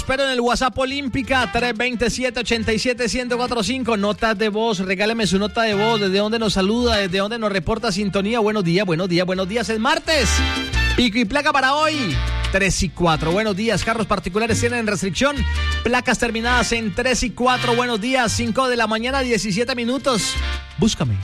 Espero en el WhatsApp Olímpica 327-87-1045. Notas de voz, regáleme su nota de voz. ¿Desde dónde nos saluda? ¿Desde dónde nos reporta sintonía? Buenos días, buenos días, buenos días. Es martes. Pico y placa para hoy. 3 y 4. Buenos días. Carros particulares tienen restricción. Placas terminadas en 3 y 4. Buenos días. 5 de la mañana, 17 minutos. Búscame.